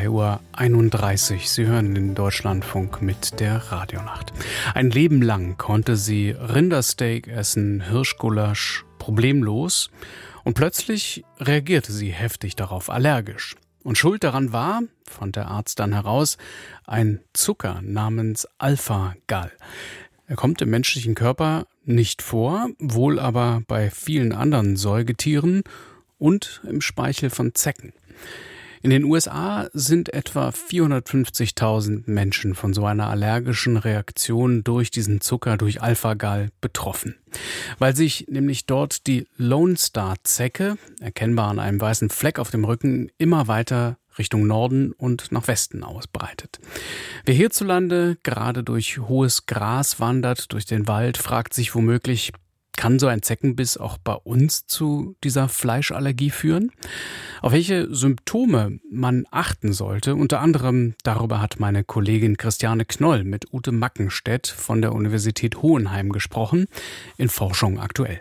2:31 Uhr. Sie hören den Deutschlandfunk mit der Radionacht. Ein Leben lang konnte sie Rindersteak essen, Hirschgulasch, problemlos. Und plötzlich reagierte sie heftig darauf, allergisch. Und schuld daran war, fand der Arzt dann heraus, ein Zucker namens Alpha-Gal. Er kommt im menschlichen Körper nicht vor, wohl aber bei vielen anderen Säugetieren und im Speichel von Zecken. In den USA sind etwa 450.000 Menschen von so einer allergischen Reaktion durch diesen Zucker, durch Alpha-Gal, betroffen. Weil sich nämlich dort die Lone Star-Zecke, erkennbar an einem weißen Fleck auf dem Rücken, immer weiter Richtung Norden und nach Westen ausbreitet. Wer hierzulande gerade durch hohes Gras wandert, durch den Wald, fragt sich womöglich, kann so ein Zeckenbiss auch bei uns zu dieser Fleischallergie führen? Auf welche Symptome man achten sollte, unter anderem darüber hat meine Kollegin Christiane Knoll mit Ute Mackenstedt von der Universität Hohenheim gesprochen, in Forschung aktuell.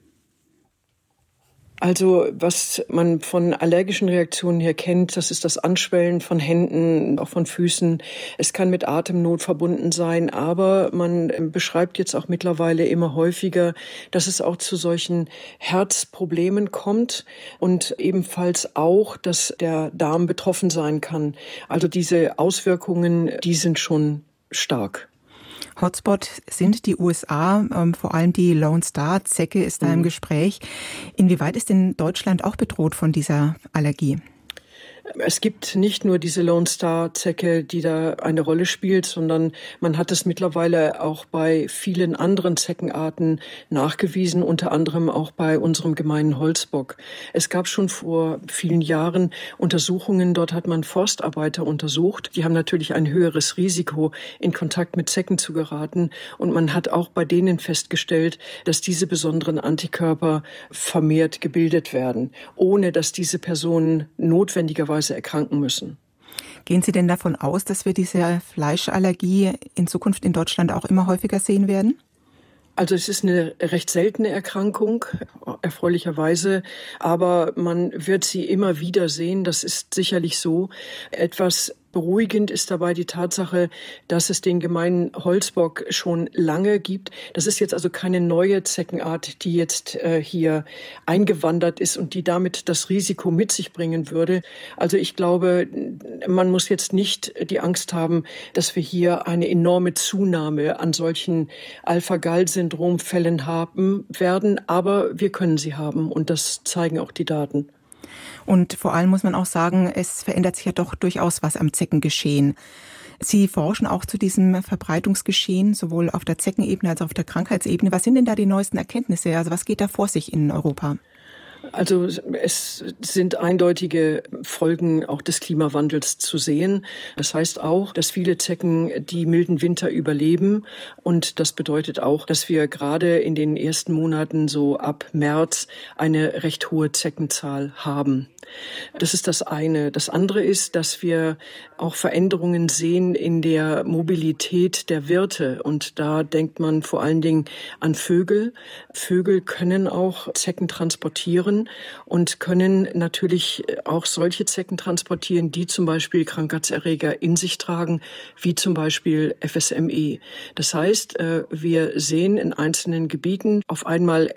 Also was man von allergischen Reaktionen her kennt, das ist das Anschwellen von Händen, auch von Füßen. Es kann mit Atemnot verbunden sein, aber man beschreibt jetzt auch mittlerweile immer häufiger, dass es auch zu solchen Herzproblemen kommt und ebenfalls auch, dass der Darm betroffen sein kann. Also diese Auswirkungen, die sind schon stark. Hotspot sind die USA, vor allem die Lone Star-Zecke ist da im Gespräch. Inwieweit ist denn Deutschland auch bedroht von dieser Allergie? Es gibt nicht nur diese Lone Star-Zecke, die da eine Rolle spielt, sondern man hat es mittlerweile auch bei vielen anderen Zeckenarten nachgewiesen, unter anderem auch bei unserem gemeinen Holzbock. Es gab schon vor vielen Jahren Untersuchungen, dort hat man Forstarbeiter untersucht. Die haben natürlich ein höheres Risiko, in Kontakt mit Zecken zu geraten. Und man hat auch bei denen festgestellt, dass diese besonderen Antikörper vermehrt gebildet werden, ohne dass diese Personen notwendigerweise erkranken müssen. Gehen Sie denn davon aus, dass wir diese Fleischallergie in Zukunft in Deutschland auch immer häufiger sehen werden? Also es ist eine recht seltene Erkrankung, erfreulicherweise, aber man wird sie immer wieder sehen. Das ist sicherlich so. Etwas beruhigend ist dabei die Tatsache, dass es den gemeinen Holzbock schon lange gibt. Das ist jetzt also keine neue Zeckenart, die jetzt hier eingewandert ist und die damit das Risiko mit sich bringen würde. Also ich glaube, man muss jetzt nicht die Angst haben, dass wir hier eine enorme Zunahme an solchen Alpha-Gal-Syndrom-Fällen haben werden, aber wir können sie haben und das zeigen auch die Daten. Und vor allem muss man auch sagen, es verändert sich ja doch durchaus was am Zeckengeschehen. Sie forschen auch zu diesem Verbreitungsgeschehen, sowohl auf der Zeckenebene als auch auf der Krankheitsebene. Was sind denn da die neuesten Erkenntnisse? Also was geht da vor sich in Europa? Also es sind eindeutige Folgen auch des Klimawandels zu sehen. Das heißt auch, dass viele Zecken die milden Winter überleben. Und das bedeutet auch, dass wir gerade in den ersten Monaten so ab März eine recht hohe Zeckenzahl haben. Das ist das eine. Das andere ist, dass wir auch Veränderungen sehen in der Mobilität der Wirte. Und da denkt man vor allen Dingen an Vögel. Vögel können auch Zecken transportieren und können natürlich auch solche Zecken transportieren, die zum Beispiel Krankheitserreger in sich tragen, wie zum Beispiel FSME. Das heißt, wir sehen in einzelnen Gebieten auf einmal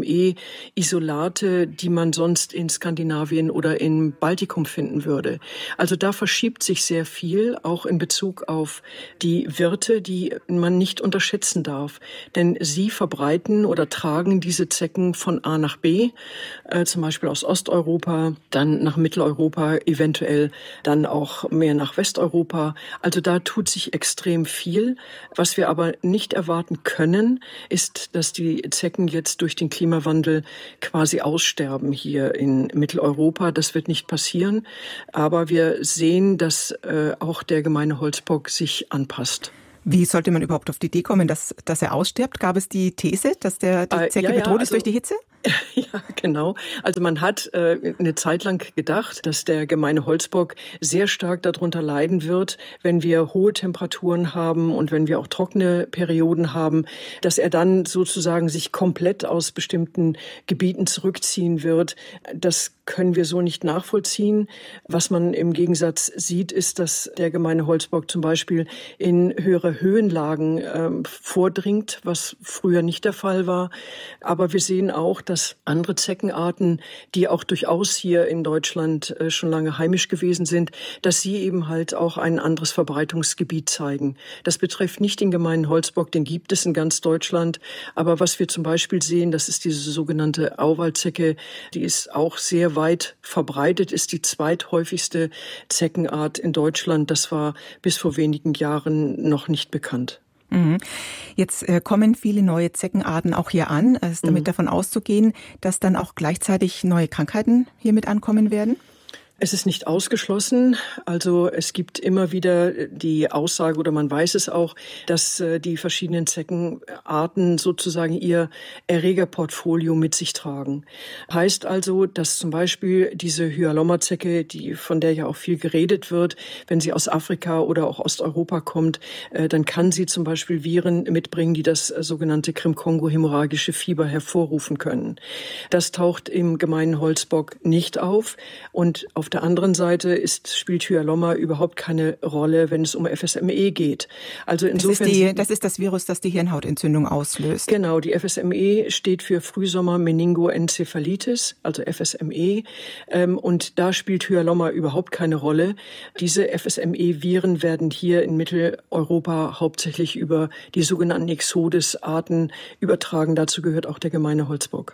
FSME-Isolate, die man sonst in Skandinavien oder im Baltikum finden würde. Also da verschiebt sich sehr viel, auch in Bezug auf die Wirte, die man nicht unterschätzen darf. Denn sie verbreiten oder tragen diese Zecken von A nach B, zum Beispiel aus Osteuropa, dann nach Mitteleuropa, eventuell dann auch mehr nach Westeuropa. Also da tut sich extrem viel. Was wir aber nicht erwarten können, ist, dass die Zecken jetzt durch den Klimawandel quasi aussterben hier in Mitteleuropa. Das wird nicht passieren. Aber wir sehen, dass auch der gemeine Holzbock sich anpasst. Wie sollte man überhaupt auf die Idee kommen, dass er ausstirbt? Gab es die These, dass die Zecke bedroht ist durch die Hitze? Ja, genau. Also man hat eine Zeit lang gedacht, dass der Gemeine Holzbock sehr stark darunter leiden wird, wenn wir hohe Temperaturen haben und wenn wir auch trockene Perioden haben, dass er dann sozusagen sich komplett aus bestimmten Gebieten zurückziehen wird. Das können wir so nicht nachvollziehen. Was man im Gegensatz sieht, ist, dass der Gemeine Holzbock zum Beispiel in höhere Höhenlagen vordringt, was früher nicht der Fall war. Aber wir sehen auch, dass andere Zeckenarten, die auch durchaus hier in Deutschland schon lange heimisch gewesen sind, dass sie eben halt auch ein anderes Verbreitungsgebiet zeigen. Das betrifft nicht den Gemeinen Holzbock, den gibt es in ganz Deutschland. Aber was wir zum Beispiel sehen, das ist diese sogenannte Auwaldzecke, die ist auch sehr weit verbreitet, ist die zweithäufigste Zeckenart in Deutschland. Das war bis vor wenigen Jahren noch nicht bekannt. Jetzt kommen viele neue Zeckenarten auch hier an. Es ist damit davon auszugehen, dass dann auch gleichzeitig neue Krankheiten hier mit ankommen werden? Es ist nicht ausgeschlossen. Also es gibt immer wieder die Aussage, oder man weiß es auch, dass die verschiedenen Zeckenarten sozusagen ihr Erregerportfolio mit sich tragen. Heißt also, dass zum Beispiel diese Hyalomma-Zecke, von der ja auch viel geredet wird, wenn sie aus Afrika oder auch Osteuropa kommt, dann kann sie zum Beispiel Viren mitbringen, die das sogenannte Krim-Kongo-hämorrhagische Fieber hervorrufen können. Das taucht im Gemeinen Holzbock nicht auf, und auf der anderen Seite spielt Hyalomma überhaupt keine Rolle, wenn es um FSME geht. Also insofern das ist das Virus, das die Hirnhautentzündung auslöst. Genau, die FSME steht für Frühsommer-Meningoenzephalitis, also FSME. Und da spielt Hyalomma überhaupt keine Rolle. Diese FSME-Viren werden hier in Mitteleuropa hauptsächlich über die sogenannten Exodus-Arten übertragen. Dazu gehört auch der Gemeine Holzbock.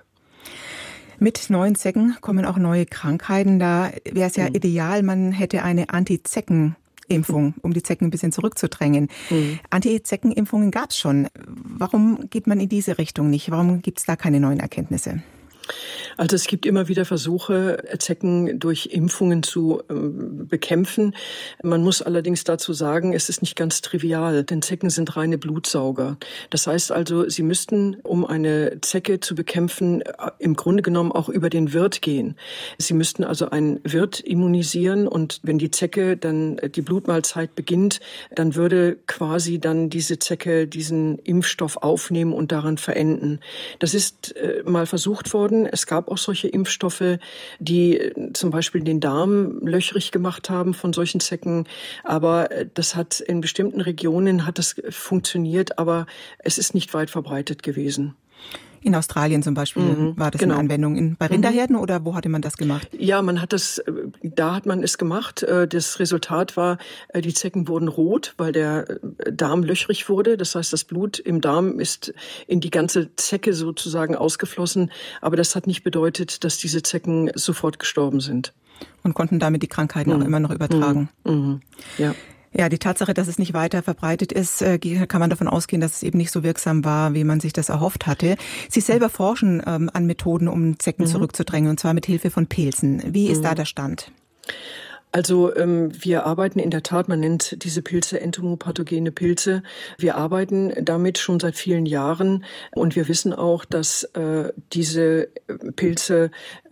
Mit neuen Zecken kommen auch neue Krankheiten. Da wäre es ja ideal, man hätte eine Anti-Zecken-Impfung, um die Zecken ein bisschen zurückzudrängen. Anti-Zecken-Impfungen gab es schon. Warum geht man in diese Richtung nicht? Warum gibt es da keine neuen Erkenntnisse? Also es gibt immer wieder Versuche, Zecken durch Impfungen zu bekämpfen. Man muss allerdings dazu sagen, es ist nicht ganz trivial, denn Zecken sind reine Blutsauger. Das heißt also, sie müssten, um eine Zecke zu bekämpfen, im Grunde genommen auch über den Wirt gehen. Sie müssten also einen Wirt immunisieren, und wenn die Zecke dann die Blutmahlzeit beginnt, dann würde quasi dann diese Zecke diesen Impfstoff aufnehmen und daran verenden. Das ist mal versucht worden. Es gab auch solche Impfstoffe, die zum Beispiel den Darm löchrig gemacht haben von solchen Zecken. Aber das hat in bestimmten Regionen funktioniert, aber es ist nicht weit verbreitet gewesen. In Australien zum Beispiel war das in Anwendung. Bei Rinderherden oder wo hatte man das gemacht? Ja, da hat man es gemacht. Das Resultat war, die Zecken wurden rot, weil der Darm löchrig wurde. Das heißt, das Blut im Darm ist in die ganze Zecke sozusagen ausgeflossen. Aber das hat nicht bedeutet, dass diese Zecken sofort gestorben sind. Und konnten damit die Krankheiten auch immer noch übertragen. Ja. Ja, die Tatsache, dass es nicht weiter verbreitet ist, kann man davon ausgehen, dass es eben nicht so wirksam war, wie man sich das erhofft hatte. Sie selber forschen an Methoden, um Zecken zurückzudrängen, und zwar mit Hilfe von Pilzen. Wie ist da der Stand? Also wir arbeiten in der Tat, man nennt diese Pilze entomopathogene Pilze. Wir arbeiten damit schon seit vielen Jahren, und wir wissen auch, dass diese Pilze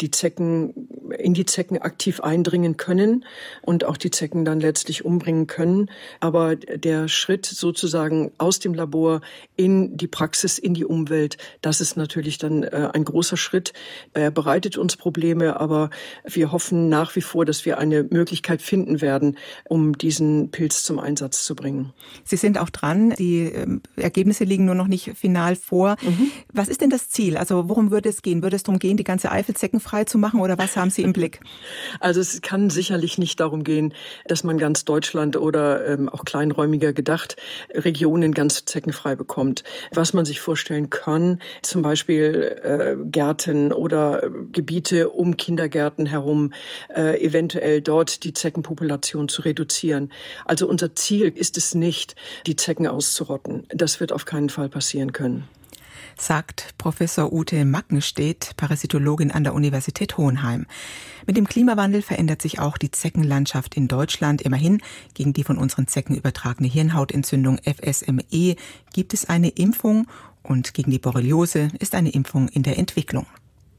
in die Zecken aktiv eindringen können und auch die Zecken dann letztlich umbringen können. Aber der Schritt sozusagen aus dem Labor in die Praxis, in die Umwelt, das ist natürlich dann ein großer Schritt. Er bereitet uns Probleme, aber wir hoffen nach wie vor, dass wir eine Möglichkeit finden werden, um diesen Pilz zum Einsatz zu bringen. Sie sind auch dran. Die Ergebnisse liegen nur noch nicht final vor. Was ist denn das Ziel? Also worum würde es gehen? Würde es darum gehen, die ganze Eifel zeckenfrei zu machen, oder was haben Sie im Blick? Also es kann sicherlich nicht darum gehen, dass man ganz Deutschland oder auch kleinräumiger gedacht Regionen ganz zeckenfrei bekommt. Was man sich vorstellen kann, zum Beispiel Gärten oder Gebiete um Kindergärten herum, eventuell dort die Zeckenpopulation zu reduzieren. Also unser Ziel ist es nicht, die Zecken auszurotten. Das wird auf keinen Fall passieren können. Sagt Professor Ute Maggenstedt, Parasitologin an der Universität Hohenheim. Mit dem Klimawandel verändert sich auch die Zeckenlandschaft in Deutschland. Immerhin, gegen die von unseren Zecken übertragene Hirnhautentzündung FSME gibt es eine Impfung, und gegen die Borreliose ist eine Impfung in der Entwicklung.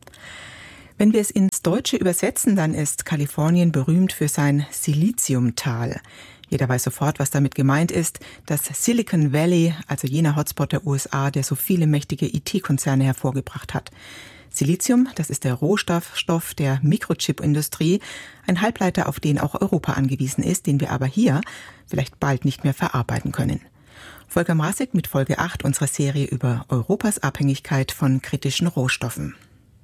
Wenn wir es ins Deutsche übersetzen, dann ist Kalifornien berühmt für sein Siliziumtal. Jeder weiß sofort, was damit gemeint ist. Das Silicon Valley, also jener Hotspot der USA, der so viele mächtige IT-Konzerne hervorgebracht hat. Silizium, das ist der Rohstoff der Mikrochip-Industrie, ein Halbleiter, auf den auch Europa angewiesen ist, den wir aber hier vielleicht bald nicht mehr verarbeiten können. Volker Mrazek mit Folge 8 unserer Serie über Europas Abhängigkeit von kritischen Rohstoffen.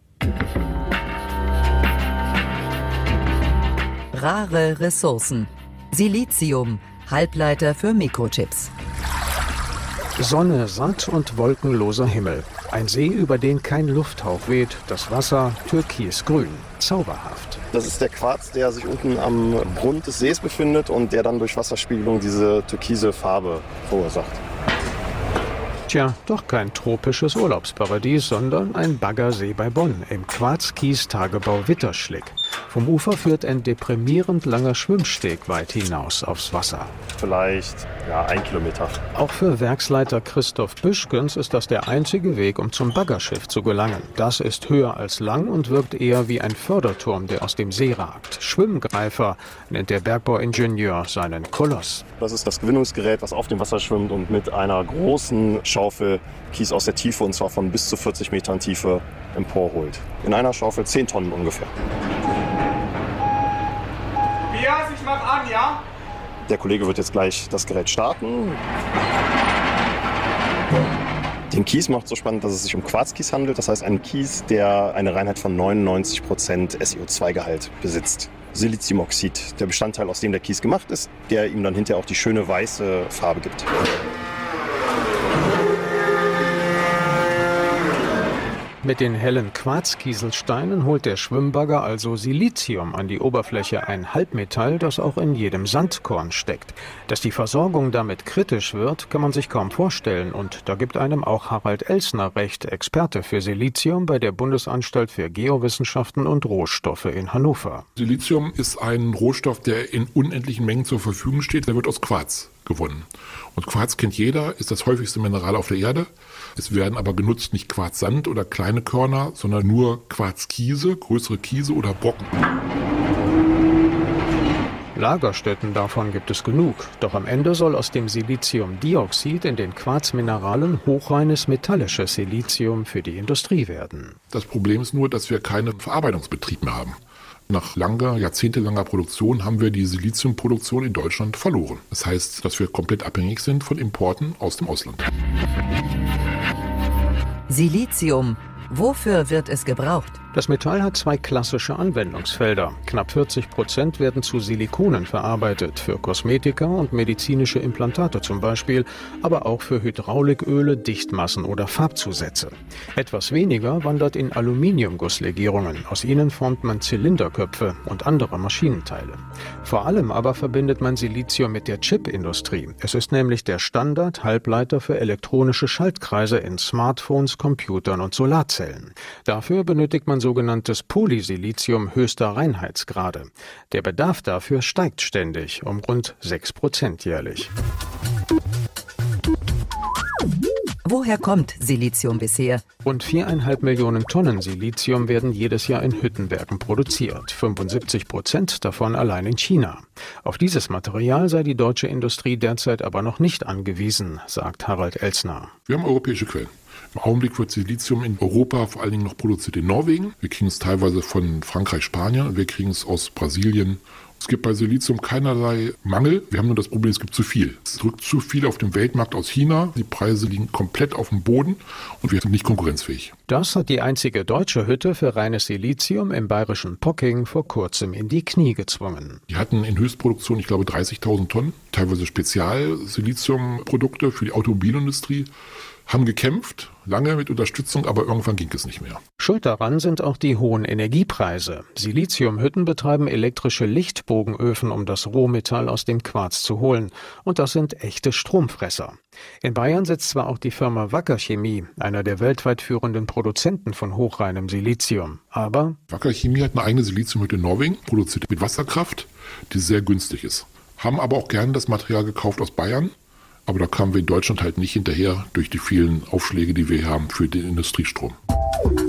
Rare Ressourcen. Silizium, Halbleiter für Mikrochips. Sonne satt und wolkenloser Himmel. Ein See, über den kein Lufthauch weht, das Wasser türkisgrün, zauberhaft. Das ist der Quarz, der sich unten am Grund des Sees befindet und der dann durch Wasserspiegelung diese türkise Farbe verursacht. Tja, doch kein tropisches Urlaubsparadies, sondern ein Baggersee bei Bonn im Quarz-Kies-Tagebau Witterschlick. Vom Ufer führt ein deprimierend langer Schwimmsteg weit hinaus aufs Wasser. Vielleicht 1 Kilometer. Auch für Werksleiter Christoph Büschkens ist das der einzige Weg, um zum Baggerschiff zu gelangen. Das ist höher als lang und wirkt eher wie ein Förderturm, der aus dem See ragt. Schwimmgreifer nennt der Bergbauingenieur seinen Koloss. Das ist das Gewinnungsgerät, was auf dem Wasser schwimmt und mit einer großen Schaufel Kies aus der Tiefe, und zwar von bis zu 40 Metern Tiefe, emporholt. In einer Schaufel 10 Tonnen ungefähr. Tobias, ich mach an, ja? Der Kollege wird jetzt gleich das Gerät starten. Den Kies macht so spannend, dass es sich um Quarzkies handelt. Das heißt, ein Kies, der eine Reinheit von 99% SiO2-Gehalt besitzt. Siliziumoxid, der Bestandteil, aus dem der Kies gemacht ist, der ihm dann hinterher auch die schöne weiße Farbe gibt. Mit den hellen Quarzkieselsteinen holt der Schwimmbagger also Silizium an die Oberfläche, ein Halbmetall, das auch in jedem Sandkorn steckt. Dass die Versorgung damit kritisch wird, kann man sich kaum vorstellen. Und da gibt einem auch Harald Elsner recht, Experte für Silizium bei der Bundesanstalt für Geowissenschaften und Rohstoffe in Hannover. Silizium ist ein Rohstoff, der in unendlichen Mengen zur Verfügung steht. Der wird aus Quarz gewonnen. Und Quarz kennt jeder, ist das häufigste Mineral auf der Erde. Es werden aber genutzt nicht Quarzsand oder kleine Körner, sondern nur Quarzkiese, größere Kiese oder Brocken. Lagerstätten davon gibt es genug. Doch am Ende soll aus dem Siliziumdioxid in den Quarzmineralen hochreines metallisches Silizium für die Industrie werden. Das Problem ist nur, dass wir keinen Verarbeitungsbetrieb mehr haben. Nach jahrzehntelanger Produktion haben wir die Siliziumproduktion in Deutschland verloren. Das heißt, dass wir komplett abhängig sind von Importen aus dem Ausland. Silizium. Wofür wird es gebraucht? Das Metall hat zwei klassische Anwendungsfelder. Knapp 40% werden zu Silikonen verarbeitet, für Kosmetika und medizinische Implantate zum Beispiel, aber auch für Hydrauliköle, Dichtmassen oder Farbzusätze. Etwas weniger wandert in Aluminiumgusslegierungen. Aus ihnen formt man Zylinderköpfe und andere Maschinenteile. Vor allem aber verbindet man Silizium mit der Chipindustrie. Es ist nämlich der Standard-Halbleiter für elektronische Schaltkreise in Smartphones, Computern und Solarzellen. Dafür benötigt man sogenanntes Polysilizium höchster Reinheitsgrade. Der Bedarf dafür steigt ständig, um rund 6% jährlich. Woher kommt Silizium bisher? Rund 4,5 Millionen Tonnen Silizium werden jedes Jahr in Hüttenwerken produziert. 75% davon allein in China. Auf dieses Material sei die deutsche Industrie derzeit aber noch nicht angewiesen, sagt Harald Elsner. Wir haben europäische Quellen. Im Augenblick wird Silizium in Europa vor allen Dingen noch produziert in Norwegen. Wir kriegen es teilweise von Frankreich, Spanien und wir kriegen es aus Brasilien. Es gibt bei Silizium keinerlei Mangel. Wir haben nur das Problem, es gibt zu viel. Es drückt zu viel auf dem Weltmarkt aus China. Die Preise liegen komplett auf dem Boden und wir sind nicht konkurrenzfähig. Das hat die einzige deutsche Hütte für reines Silizium im bayerischen Pocking vor kurzem in die Knie gezwungen. Die hatten in Höchstproduktion, ich glaube, 30.000 Tonnen, teilweise Spezial-Silizium-Produkte für die Automobilindustrie. Haben gekämpft, lange mit Unterstützung, aber irgendwann ging es nicht mehr. Schuld daran sind auch die hohen Energiepreise. Siliziumhütten betreiben elektrische Lichtbogenöfen, um das Rohmetall aus dem Quarz zu holen. Und das sind echte Stromfresser. In Bayern sitzt zwar auch die Firma Wacker Chemie, einer der weltweit führenden Produzenten von hochreinem Silizium. Aber Wacker Chemie hat eine eigene Siliziumhütte in Norwegen, produziert mit Wasserkraft, die sehr günstig ist. Haben aber auch gerne das Material gekauft aus Bayern. Aber da kamen wir in Deutschland halt nicht hinterher durch die vielen Aufschläge, die wir haben für den Industriestrom.